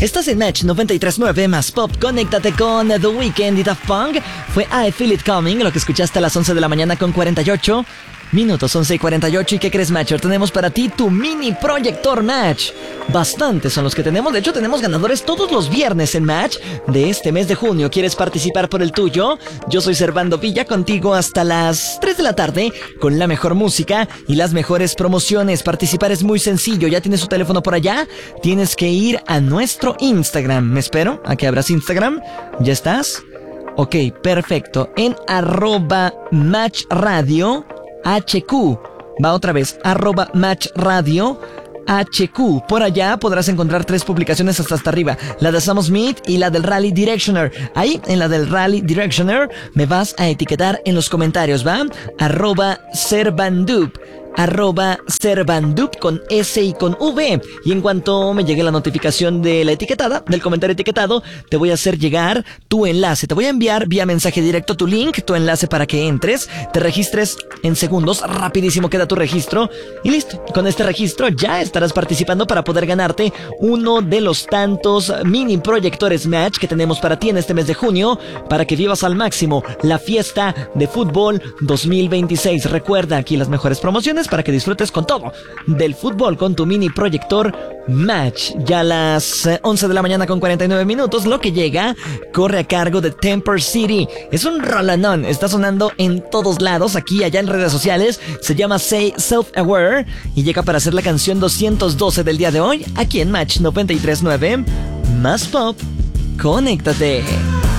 Estás en Match 93.9 más Pop. Conéctate con The Weeknd y Daft Punk. Fue I Feel It Coming, lo que escuchaste a las 11 de la mañana con 48 minutos, 11:48. ¿Y qué crees, Matcher? Tenemos para ti tu mini proyector Match. Bastantes son los que tenemos. De hecho, tenemos ganadores todos los viernes en Match de este mes de junio. ¿Quieres participar por el tuyo? Yo soy Servando Villa, contigo hasta las 3 de la tarde con la mejor música y las mejores promociones. Participar es muy sencillo. ¿Ya tienes tu teléfono por allá? Tienes que ir a nuestro Instagram. ¿Me espero a que abras Instagram? ¿Ya estás? Ok, perfecto. En @matchradio HQ. Va otra vez, @matchradio HQ. Por allá podrás encontrar 3 publicaciones hasta arriba. La de Sam Smith y la del Rally Directioner. Ahí, en la del Rally Directioner, me vas a etiquetar en los comentarios, ¿va? @Servandup. @Servandup con S y con V. Y en cuanto me llegue la notificación de la etiquetada, del comentario etiquetado, te voy a hacer llegar tu enlace. Te voy a enviar vía mensaje directo tu link, tu enlace para que entres, te registres en segundos, rapidísimo queda tu registro y listo. Con este registro ya estarás participando para poder ganarte uno de los tantos mini proyectores Match que tenemos para ti en este mes de junio, para que vivas al máximo la fiesta de fútbol 2026. Recuerda aquí las mejores promociones para que disfrutes con todo del fútbol con tu mini proyector Match. Ya a las 11 de la mañana con 49 minutos, lo que llega corre a cargo de Temper City. Es un rolanón, está sonando en todos lados, aquí, allá en redes sociales. Se llama Say Self-Aware y llega para ser la canción 212 del día de hoy, aquí en Match 93.9 más Pop. Conéctate.